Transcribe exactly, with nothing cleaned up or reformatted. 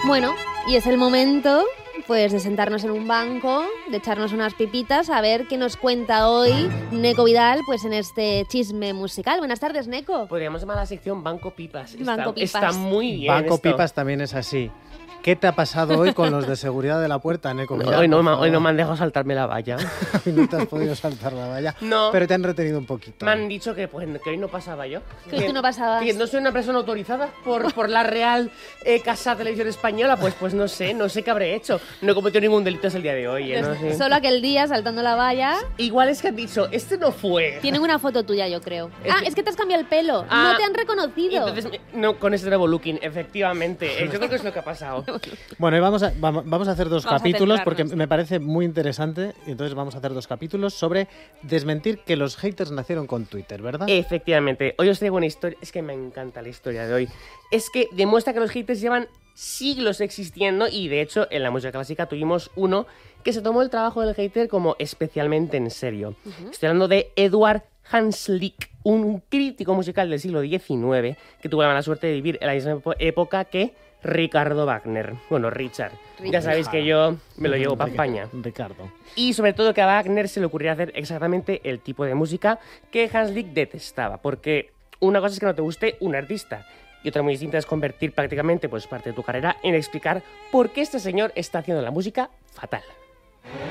Bueno, y es el momento, pues, de sentarnos en un banco, de echarnos unas pipitas, a ver qué nos cuenta hoy Neco Vidal, pues, en este chisme musical. Buenas tardes, Neco. Podríamos llamar la sección Banco Pipas. Banco está, Pipas. Está muy bien. Banco esto. Pipas también es así. ¿Qué te ha pasado hoy con los de seguridad de la puerta, Neco? No, Mira, hoy, no, por ma- favor. hoy no me han dejado saltarme la valla. Hoy no te has podido saltar la valla. No. Pero te han retenido un poquito. Me han dicho que, pues, que hoy no pasaba yo. Que hoy tú no pasabas. Que no soy una persona autorizada por, por la Real eh, Casa Televisión Española. Pues, pues no sé, no sé qué habré hecho. No he cometido ningún delito hasta el día de hoy. ¿eh? No sé. Solo aquel día, saltando la valla. Igual es que han dicho, este no fue. Tienen una foto tuya, yo creo. Es ah, que- es que te has cambiado el pelo. Ah, No te han reconocido. Entonces, no, con este nuevo looking, efectivamente. Eh, yo creo que es lo que ha pasado. Bueno, y vamos a, vamos vamos a hacer dos Vamos a capítulos porque centrarnos. me parece muy interesante. Y entonces vamos a hacer dos capítulos sobre desmentir que los haters nacieron con Twitter, ¿verdad? Efectivamente. Hoy os traigo una historia. Es que me encanta la historia de hoy. Es que demuestra que los haters llevan siglos existiendo y de hecho en la música clásica tuvimos uno que se tomó el trabajo del hater como especialmente en serio. Estoy hablando de Eduard Hanslick, un crítico musical del siglo diecinueve que tuvo la mala suerte de vivir en la misma epo- época que Ricardo Wagner. Bueno, Richard. Ya Richard. sabéis que yo me lo llevo para Ric- España. Ricardo. Y sobre todo que a Wagner se le ocurría hacer exactamente el tipo de música que Hanslick detestaba. Porque una cosa es que no te guste un artista y otra muy distinta es convertir prácticamente pues, parte de tu carrera en explicar por qué este señor está haciendo la música fatal.